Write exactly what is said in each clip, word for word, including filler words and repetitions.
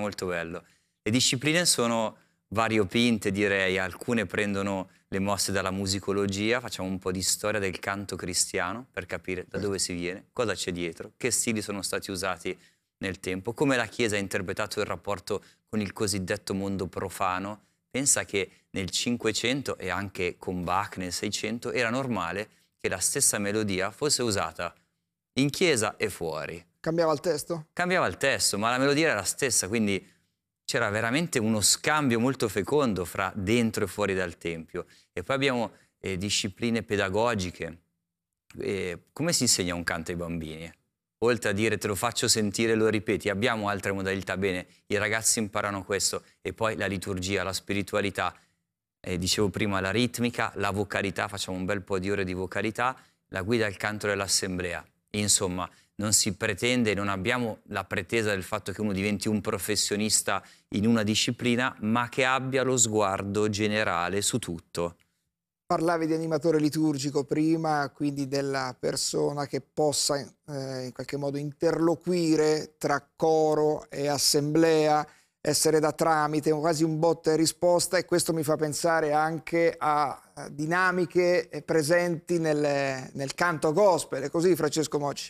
molto bello. Le discipline sono variopinte, direi, alcune prendono le mosse dalla musicologia, facciamo un po' di storia del canto cristiano per capire da dove si viene, cosa c'è dietro, che stili sono stati usati nel tempo, come la Chiesa ha interpretato il rapporto con il cosiddetto mondo profano. Pensa che nel Cinquecento e anche con Bach nel Seicento era normale che la stessa melodia fosse usata in chiesa e fuori. Cambiava il testo? Cambiava il testo, ma la melodia era la stessa, quindi c'era veramente uno scambio molto fecondo fra dentro e fuori dal Tempio. E poi abbiamo eh, discipline pedagogiche. Eh, come si insegna un canto ai bambini? Oltre a dire te lo faccio sentire, lo ripeti, abbiamo altre modalità. Bene, i ragazzi imparano questo, e poi la liturgia, la spiritualità, eh, dicevo prima la ritmica, la vocalità, facciamo un bel po' di ore di vocalità, la guida al canto dell'assemblea. Insomma, non si pretende, non abbiamo la pretesa del fatto che uno diventi un professionista in una disciplina, ma che abbia lo sguardo generale su tutto. Parlavi di animatore liturgico prima, quindi della persona che possa eh, in qualche modo interloquire tra coro e assemblea, essere da tramite, quasi un botta e risposta, e questo mi fa pensare anche a, a dinamiche presenti nel, nel canto gospel. È così, Francesco Mocci?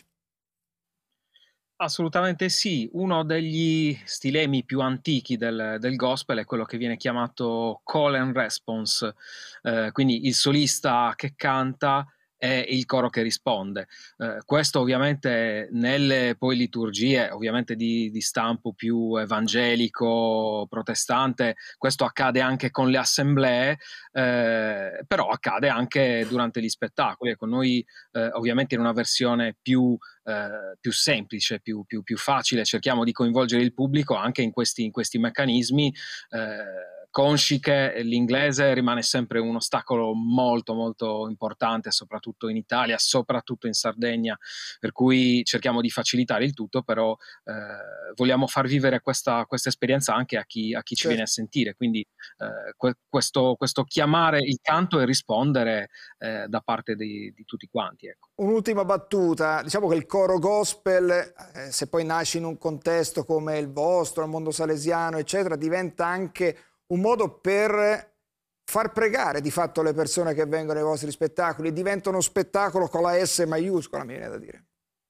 Assolutamente sì, uno degli stilemi più antichi del, del gospel è quello che viene chiamato call and response, eh, quindi il solista che canta e il coro che risponde. Eh, questo ovviamente nelle poi liturgie, ovviamente di, di stampo più evangelico, protestante, questo accade anche con le assemblee, eh, però accade anche durante gli spettacoli. Ecco, noi eh, ovviamente in una versione più Uh, più semplice, più, più, più facile, cerchiamo di coinvolgere il pubblico anche in questi, in questi meccanismi, uh, consci che l'inglese rimane sempre un ostacolo molto molto importante, soprattutto in Italia, soprattutto in Sardegna, per cui cerchiamo di facilitare il tutto, però uh, vogliamo far vivere questa, questa esperienza anche a chi, a chi certo. ci viene a sentire, quindi uh, que- questo, questo chiamare il canto e rispondere uh, da parte di, di tutti quanti, ecco. Un'ultima battuta, diciamo che il coro gospel, eh, se poi nasce in un contesto come il vostro, il mondo salesiano, eccetera, diventa anche un modo per far pregare di fatto le persone che vengono ai vostri spettacoli, diventa uno spettacolo con la S maiuscola, mi viene da dire.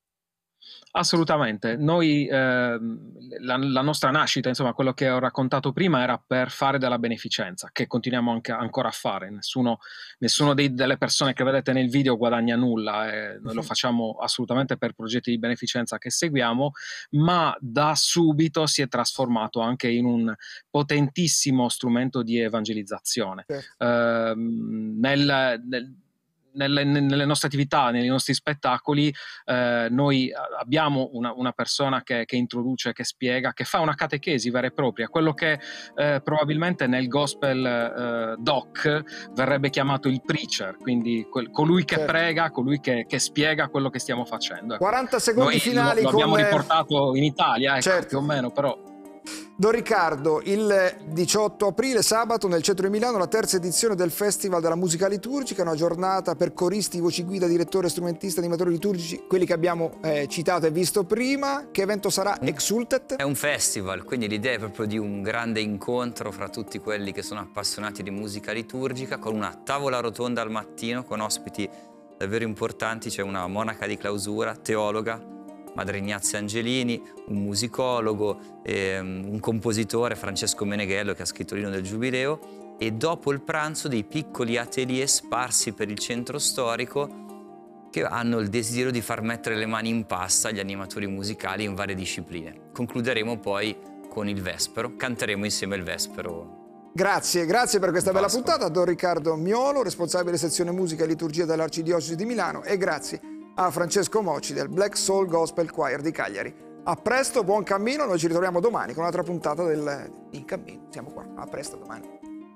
Assolutamente, noi eh, la, la nostra nascita, insomma quello che ho raccontato prima, era per fare della beneficenza, che continuiamo anche ancora a fare. Nessuno, nessuno dei, delle persone che vedete nel video guadagna nulla, eh, noi lo facciamo assolutamente per progetti di beneficenza che seguiamo, ma da subito si è trasformato anche in un potentissimo strumento di evangelizzazione. Certo. Eh, nel, nel Nelle, nelle nostre attività, nei nostri spettacoli, eh, noi abbiamo una, una persona che, che introduce, che spiega, che fa una catechesi vera e propria, quello che eh, probabilmente nel gospel eh, doc verrebbe chiamato il preacher, quindi quel, colui che certo. prega, colui che, che spiega quello che stiamo facendo. quaranta secondi noi finali. Lo, lo abbiamo con... riportato in Italia, ecco, certo. più o meno, però... Don Riccardo, il diciotto aprile, sabato, nel centro di Milano, la terza edizione del Festival della Musica Liturgica, una giornata per coristi, voci guida, direttore, strumentista, animatori liturgici, quelli che abbiamo eh, citato e visto prima. Che evento sarà? Exultet? È un festival, quindi l'idea è proprio di un grande incontro fra tutti quelli che sono appassionati di musica liturgica, con una tavola rotonda al mattino, con ospiti davvero importanti. C'è una monaca di clausura, teologa, Madre Ignazia Angelini, un musicologo, ehm, un compositore, Francesco Meneghello, che ha scritto l'Inno del Giubileo, e dopo il pranzo dei piccoli atelier sparsi per il centro storico che hanno il desiderio di far mettere le mani in pasta agli animatori musicali in varie discipline. Concluderemo poi con il Vespero, canteremo insieme il Vespero. Grazie, grazie per questa bella Pasqua. puntata, Don Riccardo Miolo, responsabile sezione musica e liturgia dell'Arcidiocesi di Milano, e grazie a Francesco Mocci del Black Soul Gospel Choir di Cagliari. A presto, buon cammino, noi ci ritroviamo domani con un'altra puntata del In Cammino. Siamo qua, a presto domani.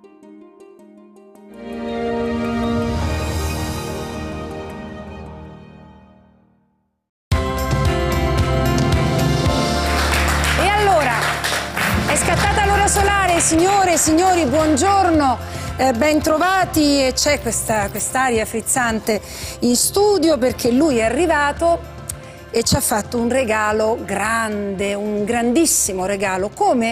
E allora, è scattata l'ora solare, signore e signori, buongiorno. Eh, ben trovati, e c'è questa quest'aria frizzante in studio perché lui è arrivato e ci ha fatto un regalo grande, un grandissimo regalo, come